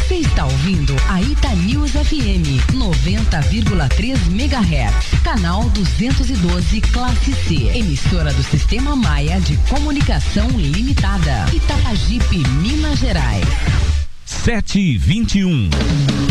Você está ouvindo a Itanews FM 90,3 MHz, canal 212, classe C, emissora do Sistema Maia de Comunicação Limitada, Itapajipe, Minas Gerais. 7h21.